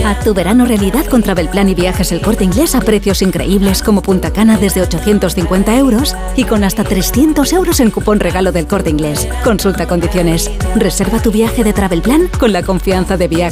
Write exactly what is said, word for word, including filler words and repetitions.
Haz tu verano realidad con Travelplan y Viajes El Corte Inglés a precios increíbles como Punta Cana desde ochocientos cincuenta euros y con hasta trescientos euros en cupón regalo del Corte Inglés. Consulta condiciones. Reserva tu viaje de Travelplan con la confianza de Viajes